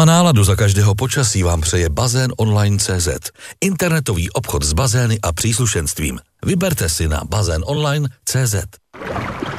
a náladu za každého počasí vám přeje bazénonline.cz. Internetový obchod s bazény a příslušenstvím. Vyberte si na bazénonline.cz.